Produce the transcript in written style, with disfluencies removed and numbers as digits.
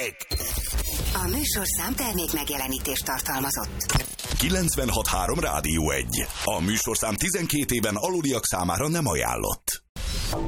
Tessék! A műsorszám termék megjelenítést tartalmazott. 96.3 Rádió 1. A műsorszám 12 éven aluliak számára nem ajánlott.